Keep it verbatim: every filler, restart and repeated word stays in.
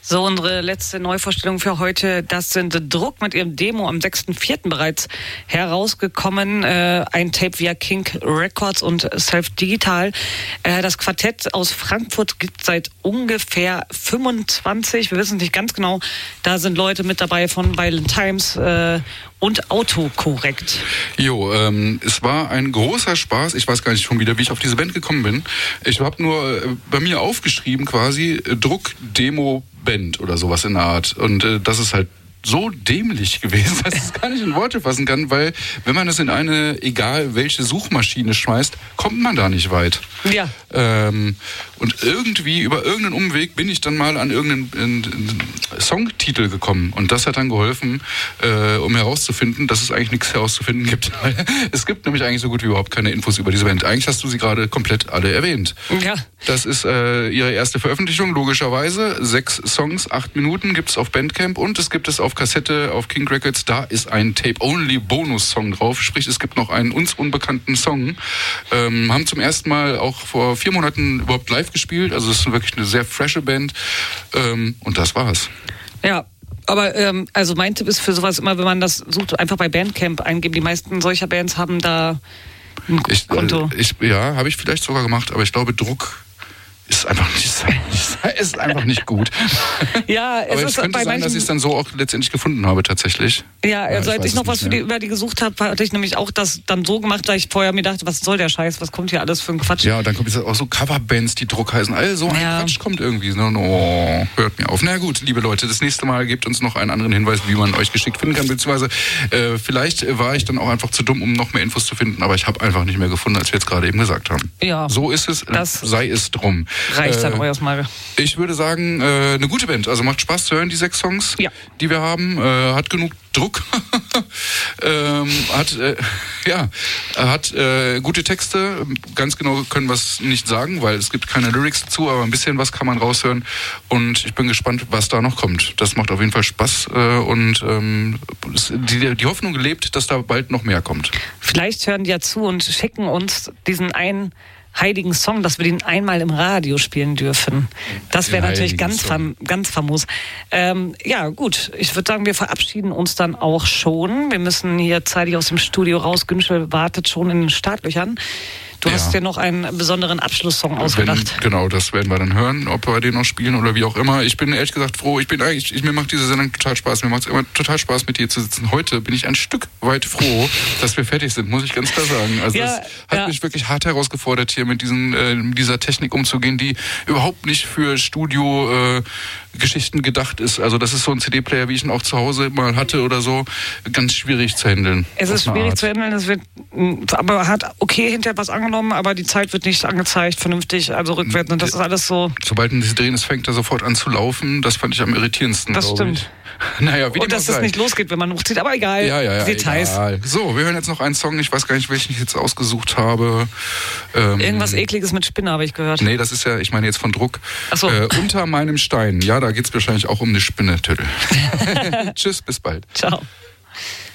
So, unsere letzte Neuvorstellung für heute, das sind Druck mit ihrem Demo am sechsten vierten bereits herausgekommen. Äh, ein Tape via King Records und Self Digital. Äh, das Quartett aus Frankfurt gibt seit ungefähr fünfundzwanzig, wir wissen nicht ganz genau, da sind Leute mit dabei von Violent Times äh, und Autokorrekt. Jo, ähm, es war ein großer Spaß. Ich weiß gar nicht schon wieder, wie ich auf diese Band gekommen bin. Ich habe nur äh, bei mir aufgeschrieben quasi äh, Druck, Demo, Band oder sowas in der Art. Und äh, das ist halt so dämlich gewesen, dass ich es gar nicht in Worte fassen kann, weil wenn man es in eine, egal welche Suchmaschine schmeißt, kommt man da nicht weit. Ja. Ähm, und irgendwie, über irgendeinen Umweg bin ich dann mal an irgendeinen äh, Songtitel gekommen. Und das hat dann geholfen, äh, um herauszufinden, dass es eigentlich nichts herauszufinden gibt. Es gibt nämlich eigentlich so gut wie überhaupt keine Infos über diese Band. Eigentlich hast du sie gerade komplett alle erwähnt. Ja. Das ist äh, ihre erste Veröffentlichung, logischerweise. Sechs Songs, acht Minuten gibt es auf Bandcamp und es gibt es auf Kassette auf King Records. Da ist ein Tape-Only-Bonus-Song drauf. Sprich, es gibt noch einen uns unbekannten Song. Ähm, haben zum ersten Mal auch vor vier Monaten überhaupt live gespielt. Also es ist wirklich eine sehr frische Band. Ähm, und das war's. Ja. Aber ähm, also mein Tipp ist für sowas immer, wenn man das sucht, einfach bei Bandcamp eingeben. Die meisten solcher Bands haben da ein ich, Konto. Äh, ich, ja, habe ich vielleicht sogar gemacht, aber ich glaube, Druck ist einfach nicht, ist einfach nicht gut. Ja, es aber ist es könnte bei sein, manchen, dass ich es dann so auch letztendlich gefunden habe, tatsächlich. Ja, also ja, als ich noch was für die, über die gesucht habe, hatte ich nämlich auch das dann so gemacht, da ich vorher mir dachte, was soll der Scheiß, was kommt hier alles für ein Quatsch? Ja, und dann kommt jetzt auch so Coverbands, die Druck heißen. All so ein ja. Quatsch kommt irgendwie. Oh, hört mir auf. Na gut, liebe Leute, das nächste Mal gebt uns noch einen anderen Hinweis, wie man euch geschickt finden kann. Beziehungsweise äh, vielleicht war ich dann auch einfach zu dumm, um noch mehr Infos zu finden, aber ich habe einfach nicht mehr gefunden, als wir jetzt gerade eben gesagt haben. Ja. So ist es, das sei es drum. Reicht dann äh, euer Mal. Ich würde sagen, äh, eine gute Band. Also macht Spaß zu hören, die sechs Songs, ja. die wir haben. Äh, hat genug Druck. ähm, hat, äh, ja, hat äh, gute Texte. Ganz genau können wir es nicht sagen, weil es gibt keine Lyrics dazu, aber ein bisschen was kann man raushören. Und ich bin gespannt, was da noch kommt. Das macht auf jeden Fall Spaß. Äh, und ähm, die, die Hoffnung lebt, dass da bald noch mehr kommt. Vielleicht hören die ja zu und schicken uns diesen einen heiligen Song, dass wir den einmal im Radio spielen dürfen. Das wäre natürlich ganz, fam- ganz famos. Ähm, ja, gut. Ich würde sagen, wir verabschieden uns dann auch schon. Wir müssen hier zeitig aus dem Studio raus. Günschel wartet schon in den Startlöchern. Du ja. hast dir noch einen besonderen Abschlusssong ausgedacht. Wenn, genau, das werden wir dann hören, ob wir den noch spielen oder wie auch immer. Ich bin ehrlich gesagt froh. Ich bin eigentlich, ich, mir macht diese Sendung total Spaß. Mir macht es immer total Spaß, mit dir zu sitzen. Heute bin ich ein Stück weit froh, dass wir fertig sind, muss ich ganz klar sagen. Also ja, das hat ja. mich wirklich hart herausgefordert, hier mit diesen, äh, mit dieser Technik umzugehen, die überhaupt nicht für Studio äh, Geschichten gedacht ist. Also das ist so ein C D-Player, wie ich ihn auch zu Hause mal hatte oder so, ganz schwierig zu handeln. Es ist schwierig Art. zu handeln, es wird, aber hat okay hinterher was angenommen, aber die Zeit wird nicht angezeigt, vernünftig, also rückwärts. Und das ist alles so. Sobald ein Drehen ist, fängt er sofort an zu laufen. Das fand ich am irritierendsten. Das stimmt. Ich. Naja, wie Und dass es nicht losgeht, wenn man hochzieht, aber egal. Ja, ja, ja, Details. Egal. So, wir hören jetzt noch einen Song. Ich weiß gar nicht, welchen ich jetzt ausgesucht habe. Ähm, Irgendwas Ekliges mit Spinne, habe ich gehört. Nee, das ist ja, ich meine jetzt von Druck. Ach so. Äh, unter meinem Stein. Ja, da geht es wahrscheinlich auch um eine Spinne, Tüdel. Tschüss, bis bald. Ciao.